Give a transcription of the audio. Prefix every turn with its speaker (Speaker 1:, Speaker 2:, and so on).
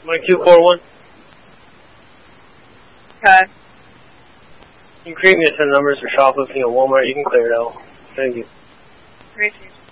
Speaker 1: Mike 241.
Speaker 2: Okay.
Speaker 1: You can create me a 10 numbers for shoplifting at Walmart. You can clear it out. Thank you.
Speaker 2: Great.